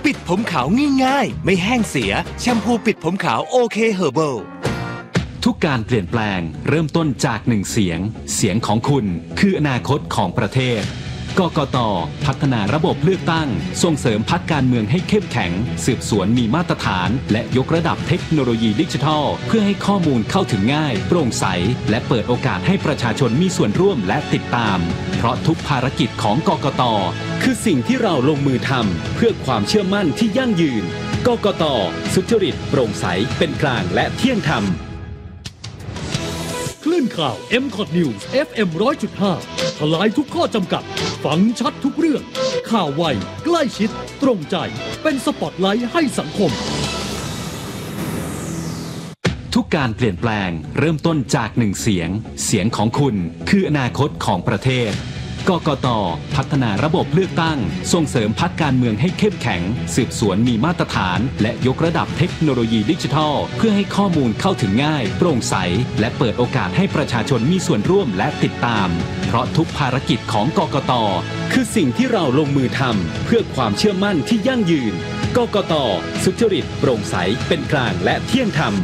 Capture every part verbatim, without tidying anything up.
ปิดผมขาวง่ายๆไม่แห้งเสียแชมพูปิดผมขาวโอเคเฮอร์เบิลทุกการเปลี่ยนแปลงเริ่มต้นจากหนึ่งเสียงเสียงของคุณคืออนาคตของประเทศกกต.พัฒนาระบบเลือกตั้งส่งเสริมพรรคการเมืองให้เข้มแข็งสืบสวนมีมาตรฐานและยกระดับเทคโนโลยีดิจิทัลเพื่อให้ข้อมูลเข้าถึงง่ายโปร่งใสและเปิดโอกาสให้ประชาชนมีส่วนร่วมและติดตามเพราะทุกภารกิจของกกต.คือสิ่งที่เราลงมือทำเพื่อความเชื่อมั่นที่ยั่งยืนกกต.สุจริตโปร่งใสเป็นกลางและเที่ยงธรรมคลื่นข่าว เอ็ม คอท News เอฟ เอ็ม หนึ่งร้อยจุดห้า ทลายทุกข้อจำกัดฟังชัดทุกเรื่องข่าวไวใกล้ชิดตรงใจเป็นสปอตไลท์ให้สังคมทุกการเปลี่ยนแปลงเริ่มต้นจากหนึ่งเสียงเสียงของคุณคืออนาคตของประเทศกกต.พัฒนาระบบเลือกตั้งส่งเสริมพรรคการเมืองให้เข้มแข็งสืบสวนมีมาตรฐานและยกระดับเทคโนโลยีดิจิทัลเพื่อให้ข้อมูลเข้าถึงง่ายโปร่งใสและเปิดโอกาสให้ประชาชนมีส่วนร่วมและติดตามเพราะทุกภารกิจของกกต.คือสิ่งที่เราลงมือทำเพื่อความเชื่อมั่นที่ยั่งยืนกกต.สุจริตโปร่งใสเป็นกลางและเที่ยงธรรม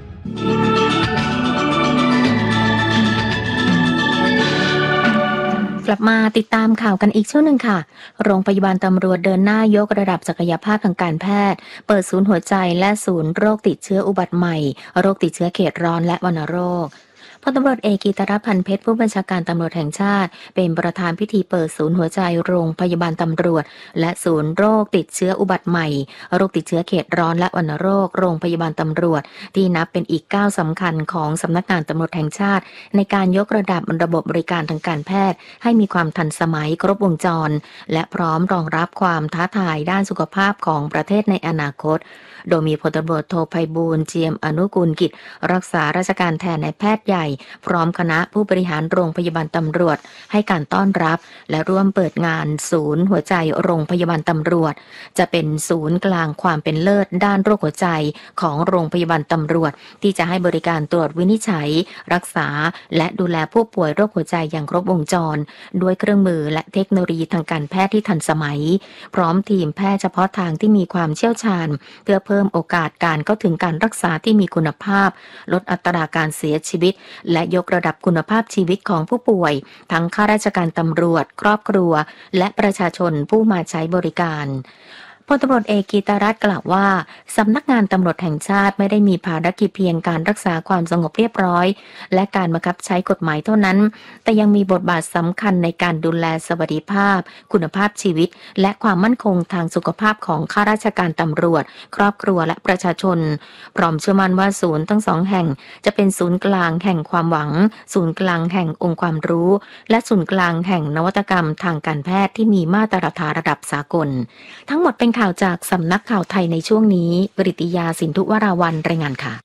กลับมาติดตามข่าวกันอีกช่วงหนึ่งค่ะโรงพยาบาลตำรวจเดินหน้ายกระดับศักยภาพทางการแพทย์เปิดศูนย์หัวใจและศูนย์โรคติดเชื้ออุบัติใหม่โรคติดเชื้อเขตร้อนและวัณโรคพลตำรวจเอกกีตรัตน์ พันเพชรผู้บัญชาการตำรวจแห่งชาติเป็นประธานพิธีเปิดศูนย์หัวใจโรงพยาบาลตำรวจและศูนย์โรคติดเชื้ออุบัติใหม่โรคติดเชื้อเขตร้อนและวัณโรคโรงพยาบาลตำรวจที่นับเป็นอีกก้าวสำคัญของสำนักงานตำรวจแห่งชาติในการยกระดับระบบบริการทางการแพทย์ให้มีความทันสมัยครบวงจรและพร้อมรองรับความท้าทายด้านสุขภาพของประเทศในอนาคตโดยมีพลตำรวจโทไพบูลย์ เจียมอนุกูลกิจรักษาราชการแทนนายแพทย์ใหญ่พร้อมคณะผู้บริหารโรงพยาบาลตำรวจให้การต้อนรับและร่วมเปิดงานศูนย์หัวใจโรงพยาบาลตำรวจจะเป็นศูนย์กลางความเป็นเลิศด้านโรคหัวใจของโรงพยาบาลตำรวจที่จะให้บริการตรวจวินิจฉัยรักษาและดูแลผู้ป่วยโรคหัวใจอย่างครบวงจรด้วยเครื่องมือและเทคโนโลยีทางการแพทย์ที่ทันสมัยพร้อมทีมแพทย์เฉพาะทางที่มีความเชี่ยวชาญเพื่อเพิ่มโอกาสการเข้าถึงการรักษาที่มีคุณภาพลดอัตราการเสียชีวิตและยกระดับคุณภาพชีวิตของผู้ป่วยทั้งข้าราชการตำรวจครอบครัวและประชาชนผู้มาใช้บริการพลตำรวจเอกกีตรัตน์กล่าวว่าสำนักงานตำรวจแห่งชาติไม่ได้มีภารกิจเพียงการรักษาความสงบเรียบร้อยและการบังคับใช้กฎหมายเท่านั้นแต่ยังมีบทบาทสำคัญในการดูแลสวัสดิภาพคุณภาพชีวิตและความมั่นคงทางสุขภาพของข้าราชการตำรวจครอบครัวและประชาชนพร้อมเชื่อมั่นว่าศูนย์ทั้งสองแห่งจะเป็นศูนย์กลางแห่งความหวังศูนย์กลางแห่งองค์ความรู้และศูนย์กลางแห่งนวัตกรรมทางการแพทย์ที่มีมาตรฐานระดับสากลทั้งหมดเป็นข่าวจากสำนักข่าวไทยในช่วงนี้กฤติยาสินธุวราวัลย์รายงานค่ะ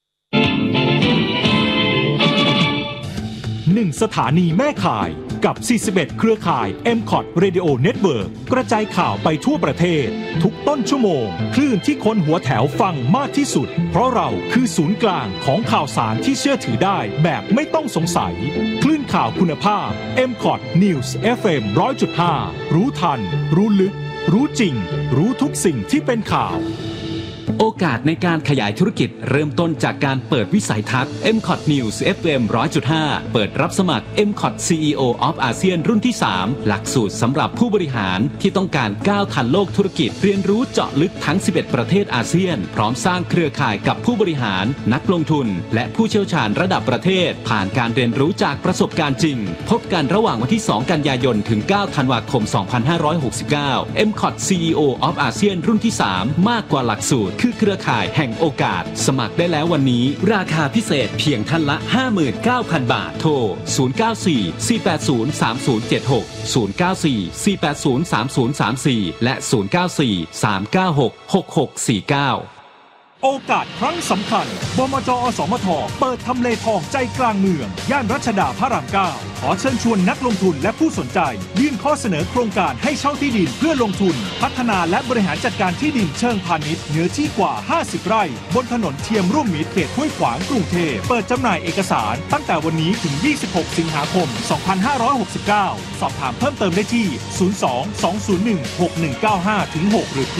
หนึ่งสถานีแม่ข่ายกับสี่สิบเอ็ดเครือข่าย เอ็ม คอท Radio Network กระจายข่าวไปทั่วประเทศทุกต้นชั่วโมงคลื่นที่คนหัวแถวฟังมากที่สุดเพราะเราคือศูนย์กลางของข่าวสารที่เชื่อถือได้แบบไม่ต้องสงสัยคลื่นข่าวคุณภาพ เอ็ม คอท News เอฟ เอ็ม หนึ่งร้อยจุดห้า รู้ทันรู้ลึกรู้จริงรู้ทุกสิ่งที่เป็นข่าวโอกาสในการขยายธุรกิจเริ่มต้นจากการเปิดวิสัยทัศน์ เอ็ม คอท News เอฟ เอ็ม หนึ่งร้อยจุดห้า เปิดรับสมัคร เอ็ม คอท ซี อี โอ of อาเซียนรุ่นที่สามหลักสูตรสำหรับผู้บริหารที่ต้องการก้าวทันโลกธุรกิจเรียนรู้เจาะลึกทั้งสิบเอ็ดประเทศอาเซียนพร้อมสร้างเครือข่ายกับผู้บริหารนักลงทุนและผู้เชี่ยวชาญระดับประเทศผ่านการเรียนรู้จากประสบการณ์จริงพบกันระหว่างวันที่สองกันยายนถึงเก้าธันวาคมสองพันห้าร้อยหกสิบเก้า เอ็ม คอท ซี อี โอ of อาเซียนรุ่นที่สามมากกว่าหลักสูตรคือเครือข่ายแห่งโอกาสสมัครได้แล้ววันนี้ราคาพิเศษเพียงท่านละ ห้าหมื่นเก้าพัน บาทโทรศูนย์ เก้า สี่ สี่ แปด ศูนย์ สาม ศูนย์ เจ็ด หก ศูนย์ เก้า สี่ สี่ แปด ศูนย์ สาม ศูนย์ สาม สี่และศูนย์ เก้า สี่ สาม เก้า หก หก หก สี่ เก้าโอกาสครั้งสำคัญบมจ.อสมท.เปิดทำเลทองใจกลางเมืองย่านรัชดาพระรามเก้าขอเชิญชวนนักลงทุนและผู้สนใจยื่นข้อเสนอโครงการให้เช่าที่ดินเพื่อลงทุนพัฒนาและบริหารจัดการที่ดินเชิงพาณิชย์เนื้อที่กว่าห้าสิบไร่บนถนนเทียมร่วมมิตรเขตห้วยขวางกรุงเทพเปิดจำหน่ายเอกสารตั้งแต่วันนี้ถึงยี่สิบหกสิงหาคมสองพันห้าร้อยหกสิบเก้าสอบถามเพิ่มเติมได้ที่ศูนย์ สอง สอง ศูนย์ หนึ่ง หก หนึ่ง เก้า ห้า ถึง หกหรือ